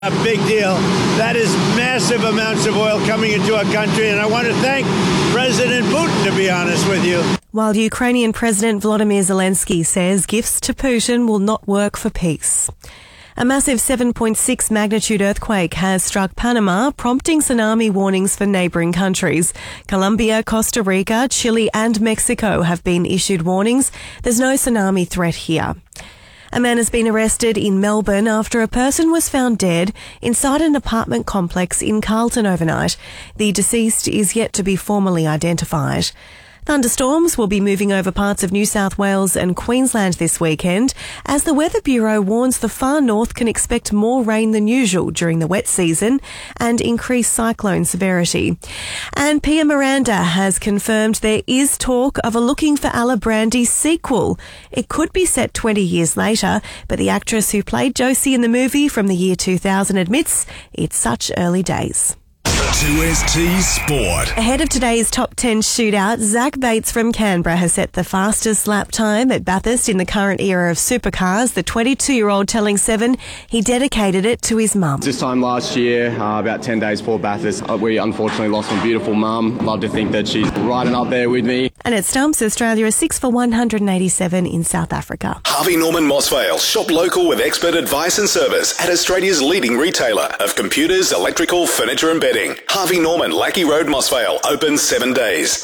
A big deal. That is massive amounts of oil coming into our country, and I want to thank President Putin, to be honest with you. While Ukrainian President Volodymyr Zelensky says gifts to Putin will not work for peace. A massive 7.6 magnitude earthquake has struck Panama, prompting tsunami warnings for neighbouring countries. Colombia, Costa Rica, Chile and Mexico have been issued warnings. There's no tsunami threat here. A man has been arrested in Melbourne after a person was found dead inside an apartment complex in Carlton overnight. The deceased is yet to be formally identified. Thunderstorms will be moving over parts of New South Wales and Queensland this weekend, as the Weather Bureau warns the far north can expect more rain than usual during the wet season and increased cyclone severity. And Pia Miranda has confirmed there is talk of a Looking for Alibrandi sequel. It could be set 20 years later, but the actress who played Josie in the movie from the year 2000 admits it's such early days. 2ST Sport. Ahead of today's top 10 shootout, Zach Bates from Canberra has set the fastest lap time at Bathurst in the current era of supercars. The 22-year-old telling Seven he dedicated it to his mum. This time last year, about 10 days before Bathurst, we unfortunately lost my beautiful mum. Love to think that she's riding up there with me. And at Stumps, Australia is 6 for 187 in South Africa. Harvey Norman Mossvale. Shop local with expert advice and service at Australia's leading retailer of computers, electrical, furniture and bedding. Harvey Norman, Lackey Road, Mossvale. Open 7 days.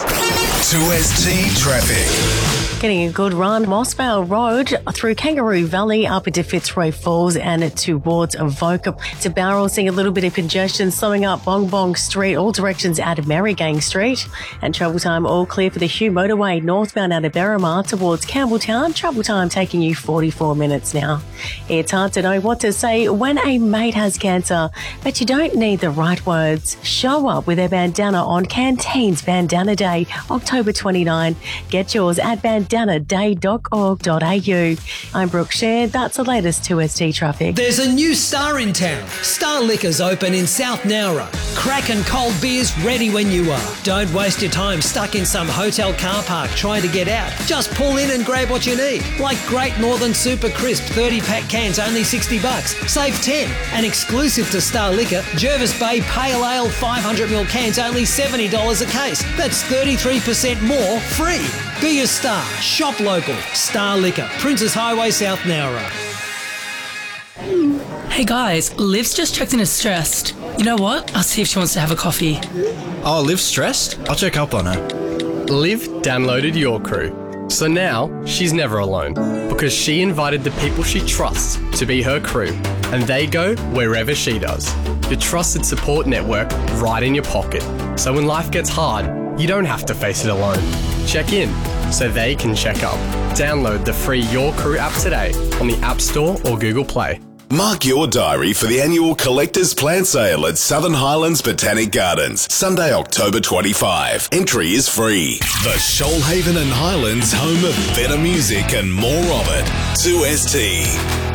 2ST Traffic. Getting a good run, Mossvale Road through Kangaroo Valley up into Fitzroy Falls and towards Avoca to Bowral, seeing a little bit of congestion slowing up Bong Bong Street, all directions out of Marygang Street. And travel time all clear for the Hugh Motorway northbound out of Berrimah towards Campbelltown. Travel time taking you 44 minutes now. It's hard to know what to say when a mate has cancer, but you don't need the right words. Show up with a bandana on Canteen's Bandana Day, October 29. Get yours at bandanaday.org.au. I'm Brooke Sher. That's the latest 2ST traffic. There's a new Star in town. Star Liquor's open in South Nowra. Crack and cold beers ready when you are. Don't waste your time stuck in some hotel car park trying to get out. Just pull in and grab what you need. Like Great Northern Super Crisp 30-pack cans, only $60. Save 10. And exclusive to Star Liquor, Jervis Bay Pale Ale 500ml cans, only $70 a case. That's 33% more free. Be a star. Shop local. Star Liquor. Princes Highway, South Nowra. Hey guys, Liv's just checked in as stressed. You know what? I'll see if she wants to have a coffee. Oh, Liv's stressed? I'll check up on her. Liv downloaded Your Crew. So now she's never alone because she invited the people she trusts to be her crew, and they go wherever she does. The trusted support network right in your pocket. So when life gets hard, you don't have to face it alone. Check in so they can check up. Download the free Your Crew app today on the App Store or Google Play. Mark your diary for the annual Collectors Plant Sale at Southern Highlands Botanic Gardens, Sunday, October 25. Entry is free. The Shoalhaven and Highlands home of better music and more of it. 2ST.